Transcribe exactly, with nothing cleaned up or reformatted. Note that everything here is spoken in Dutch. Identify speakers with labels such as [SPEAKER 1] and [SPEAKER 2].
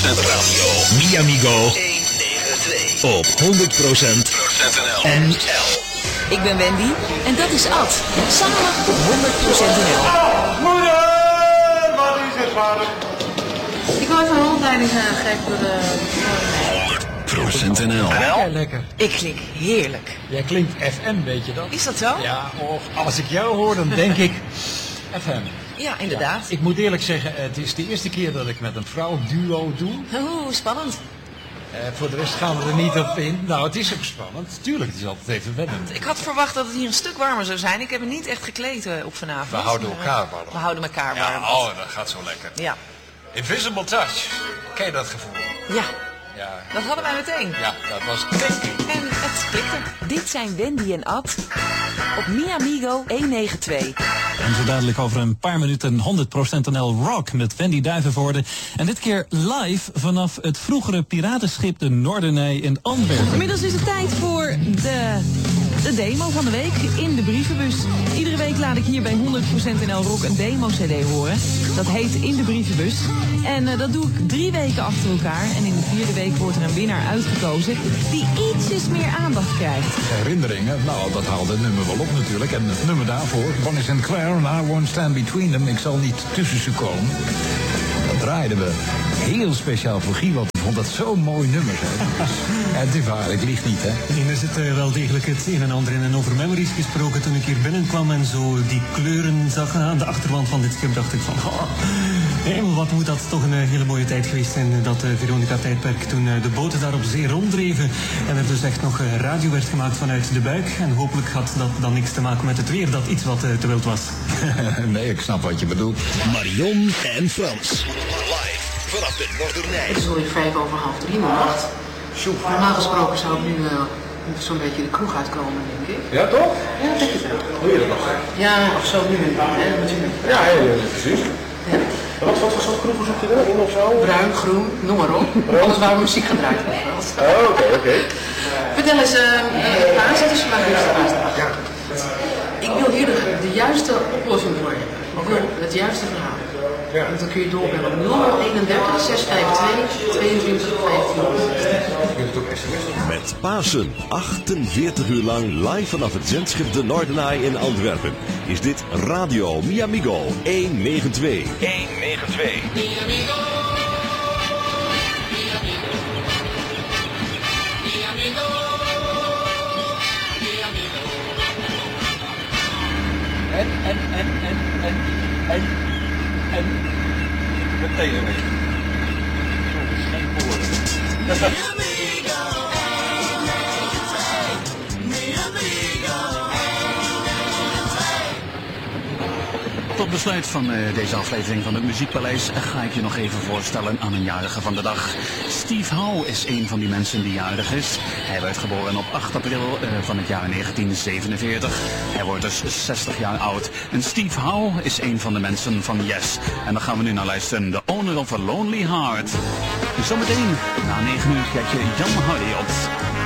[SPEAKER 1] procent radio. Mi Amigo honderdnegenentwintig. Op honderd procent N L.
[SPEAKER 2] Ik ben Wendy en dat is Ad. Samen op honderd procent N L.
[SPEAKER 3] Moeder, wat is het, vader?
[SPEAKER 4] Ik wou even een rondleiding uh, geven door de...
[SPEAKER 1] honderd procent N L.
[SPEAKER 5] Ja, lekker.
[SPEAKER 2] Ik klink heerlijk.
[SPEAKER 5] Jij klinkt F M, weet je dat?
[SPEAKER 2] Is dat zo?
[SPEAKER 5] Ja, of als ik jou hoor, dan denk ik F M.
[SPEAKER 2] Ja, inderdaad.
[SPEAKER 5] Ja, ik moet eerlijk zeggen, het is de eerste keer dat ik met een vrouw duo doe.
[SPEAKER 2] Oeh, spannend.
[SPEAKER 5] Uh, voor de rest gaan we er niet op in. Nou, het is ook spannend. Tuurlijk, het is altijd even wennen.
[SPEAKER 2] Ik had verwacht dat het hier een stuk warmer zou zijn. Ik heb me niet echt gekleed uh, op vanavond.
[SPEAKER 6] We houden
[SPEAKER 2] maar,
[SPEAKER 6] elkaar warm.
[SPEAKER 2] We houden elkaar
[SPEAKER 6] Ja,
[SPEAKER 2] warm.
[SPEAKER 6] oh, dat gaat zo lekker.
[SPEAKER 2] Ja.
[SPEAKER 6] Invisible touch. Ken je dat gevoel?
[SPEAKER 2] Ja,
[SPEAKER 6] Ja,
[SPEAKER 2] dat hadden wij meteen.
[SPEAKER 6] ja dat was klik.
[SPEAKER 2] En het klikte. Dit zijn Wendy en Ad op Mi Amigo honderdnegenentwintig.
[SPEAKER 7] En zo dadelijk over een paar minuten honderd procent N L Rock met Wendy Duivenvoorde. En dit keer live vanaf het vroegere piratenschip de Noorderney in Antwerpen.
[SPEAKER 8] Inmiddels is het tijd voor de, de demo van de week in de brievenbus. Iedere week laat ik hier bij honderd procent N L Rock een demo-cd horen. Dat heet In de brievenbus. En uh, dat doe ik drie weken achter elkaar. En in de vierde week wordt er een winnaar uitgekozen die ietsjes meer aandacht krijgt.
[SPEAKER 9] Herinneringen, nou dat haalt het nummer wel op natuurlijk. En het nummer daarvoor, Bonnie Sinclair en I Won't Stand Between Them. Ik zal niet tussen ze komen. Dat draaiden we heel speciaal voor Guy, want ik vond dat zo'n mooi nummer. En het is waar, ik lieg niet, hè.
[SPEAKER 10] Nee, er zit uh, wel degelijk het een en ander in. En over memories gesproken, toen ik hier binnenkwam en zo die kleuren zag aan de achterwand van dit schip, dacht ik van... Oh, hemel, wat moet dat toch een uh, hele mooie tijd geweest zijn, dat uh, Veronica-tijdperk, toen uh, de boten daar op zee ronddreven. En er dus echt nog uh, radio werd gemaakt vanuit de buik. En hopelijk had dat dan niks te maken met het weer, dat iets wat uh, te wild was.
[SPEAKER 9] Nee, ik snap wat je bedoelt.
[SPEAKER 1] Marion en Frans. Live vanaf de Noorderney.
[SPEAKER 4] Het is alweer vijf over half drie, maar nacht. Normaal gesproken zou ik nu uh, zo'n beetje de kroeg uitkomen, denk ik.
[SPEAKER 3] Ja, toch?
[SPEAKER 4] Ja, denk ik wel.
[SPEAKER 3] Doe je dat nog?
[SPEAKER 4] Ja, of zo nu en dan, hè, natuurlijk.
[SPEAKER 3] Ja, ja, ja, precies.
[SPEAKER 4] Ja.
[SPEAKER 3] Wat, wat voor soort kroegen zoek je erin of zo?
[SPEAKER 4] Bruin, groen, noem maar op. Alles waar we muziek gedraaid wordt.
[SPEAKER 3] Oh, oké, oké.
[SPEAKER 4] Vertel eens, uh, uh, Paas, wat is je belangrijkste vraag?
[SPEAKER 3] Ja.
[SPEAKER 4] Ik wil hier de, de juiste oplossing voor hebben. Ik wil het juiste verhaal.
[SPEAKER 3] Ja.
[SPEAKER 4] En dan kun je doorbellen nul eenendertig zes vijf twee tweeëntwintig vijftien.
[SPEAKER 3] Je kunt het ook sms'en.
[SPEAKER 11] Met Pasen, achtenveertig uur lang live vanaf het zendschip de Noorderney in Antwerpen, is dit Radio Mi Amigo honderdnegenentwintig.
[SPEAKER 1] honderdnegenentwintig.
[SPEAKER 12] Mi amigo, mi amigo, mi amigo, mi amigo.
[SPEAKER 5] En, en, en, en, en, en, en, meteen een beetje. Dat is geen woorden.
[SPEAKER 13] Tot besluit van uh, deze aflevering van het Muziekpaleis ga ik je nog even voorstellen aan een jarige van de dag. Steve Howe is een van die mensen die jarig is. Hij werd geboren op acht april uh, van het jaar negentien zevenenveertig. Hij wordt dus zestig jaar oud. En Steve Howe is een van de mensen van Yes. En daar gaan we nu naar luisteren. The Owner of a Lonely Heart. Zometeen na negen uur krijg je Jan Hardy op.